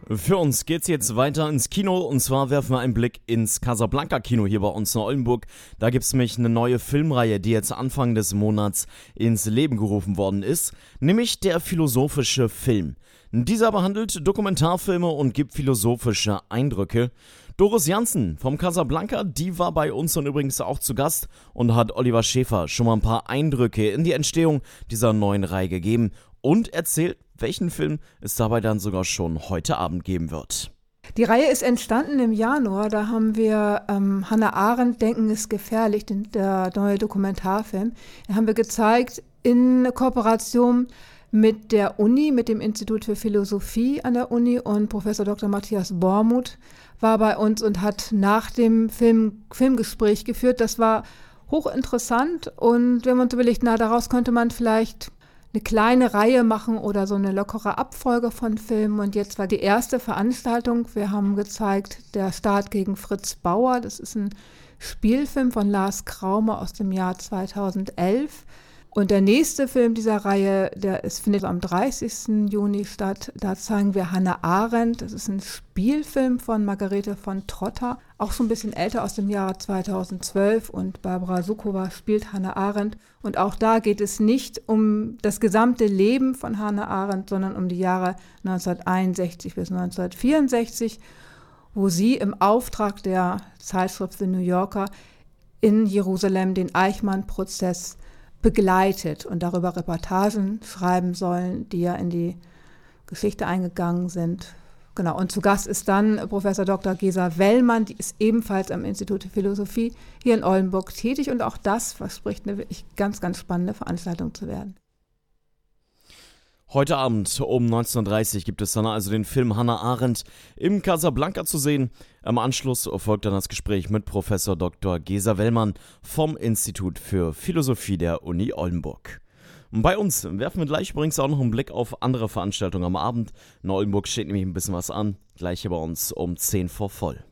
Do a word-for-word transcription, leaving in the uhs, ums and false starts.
Für uns geht's jetzt weiter ins Kino und zwar werfen wir einen Blick ins Casablanca-Kino hier bei uns in Oldenburg. Da gibt's nämlich eine neue Filmreihe, die jetzt Anfang des Monats ins Leben gerufen worden ist, nämlich der philosophische Film. Dieser behandelt Dokumentarfilme und gibt philosophische Eindrücke. Doris Janssen vom Casablanca, die war bei uns und übrigens auch zu Gast und hat Oliver Schäfer schon mal ein paar Eindrücke in die Entstehung dieser neuen Reihe gegeben und erzählt, welchen Film es dabei dann sogar schon heute Abend geben wird. Die Reihe ist entstanden im Januar, da haben wir ähm, Hannah Arendt, Denken ist gefährlich, den, der neue Dokumentarfilm. Den haben wir gezeigt in Kooperation mit der Uni, mit dem Institut für Philosophie an der Uni, und Professor Doktor Matthias Bormuth war bei uns und hat nach dem Film Filmgespräch geführt. Das war hochinteressant und wir haben uns überlegt, na, daraus könnte man vielleicht eine kleine Reihe machen oder so eine lockere Abfolge von Filmen. Und jetzt war die erste Veranstaltung. Wir haben gezeigt Der Staat gegen Fritz Bauer. Das ist ein Spielfilm von Lars Kraume aus dem Jahr zweitausendelf. Und der nächste Film dieser Reihe, der ist, findet am dreißigsten Juni statt. Da zeigen wir Hannah Arendt. Das ist ein Spielfilm von Margarete von Trotter, auch so ein bisschen älter, aus dem Jahre zweitausendzwölf. Und Barbara Sukowa spielt Hannah Arendt. Und auch da geht es nicht um das gesamte Leben von Hannah Arendt, sondern um die Jahre neunzehnhunderteinundsechzig bis neunzehnhundertvierundsechzig, wo sie im Auftrag der Zeitschrift The New Yorker in Jerusalem den Eichmann-Prozess begleitet und darüber Reportagen schreiben sollen, die ja in die Geschichte eingegangen sind. Genau, und zu Gast ist dann Professor Doktor Gesa Wellmann, die ist ebenfalls am Institut für Philosophie hier in Oldenburg tätig, und auch das verspricht eine wirklich ganz, ganz spannende Veranstaltung zu werden. Heute Abend um neunzehn Uhr dreißig gibt es dann also den Film Hannah Arendt im Casablanca zu sehen. Im Anschluss folgt dann das Gespräch mit Professor Doktor Gesa Wellmann vom Institut für Philosophie der Uni Oldenburg. Und bei uns werfen wir gleich übrigens auch noch einen Blick auf andere Veranstaltungen am Abend. In Oldenburg steht nämlich ein bisschen was an. Gleich hier bei uns um zehn vor voll.